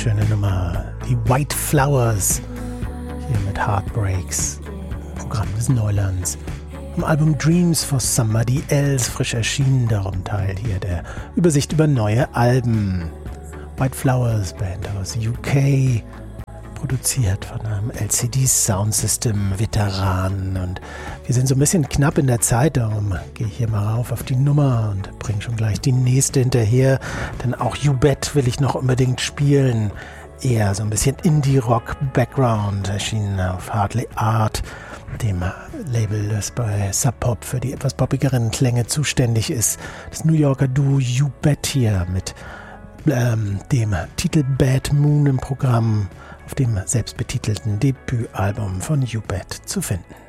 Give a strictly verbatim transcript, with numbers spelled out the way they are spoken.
Schöne Nummer, die White Flowers, hier mit Heartbreaks, Programm des Neulands. Im Album Dreams for Somebody Else, frisch erschienen, darum Teil hier der Übersicht über neue Alben. White Flowers, Band aus U K, produziert von einem L C D Sound System Veteran, und wir sind so ein bisschen knapp in der Zeit, darum gehe ich hier mal rauf auf die Nummer und bringe schon gleich die nächste hinterher, denn auch You Bet will ich noch unbedingt spielen, eher so ein bisschen Indie-Rock-Background, erschienen auf Hardly Art, dem Label, das bei Sub Pop für die etwas poppigeren Klänge zuständig ist. Das New Yorker Duo You Bet hier mit ähm, dem Titel Bad Moon im Programm, auf dem selbstbetitelten Debütalbum von You Bet zu finden.